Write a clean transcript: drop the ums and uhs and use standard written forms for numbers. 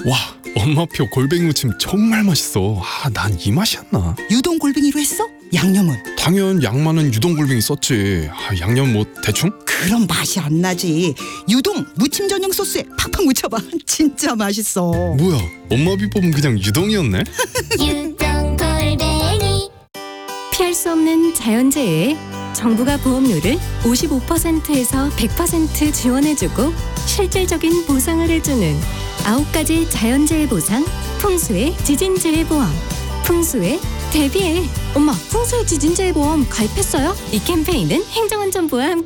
와, 엄마표 골뱅이 무침 정말 맛있어. 난 이 맛이 안 나. 유동 골뱅이로 했어? 양념은? 당연 양만은 유동 골뱅이 썼지. 양념 뭐 대충? 그럼 맛이 안 나지. 유동 무침 전용 소스에 팍팍 묻혀봐. 진짜 맛있어. 뭐야, 엄마 비법은 그냥 유동이었네? 유동 골뱅이. 피할 수 없는 자연재해에 정부가 보험료를 55%에서 100% 지원해주고 실질적인 보상을 해주는 9가지 자연재해 보상 풍수의 지진재해보험. 풍수에 대비해. 엄마, 풍수의 지진재해보험 가입했어요? 이 캠페인은 행정안전부와 함께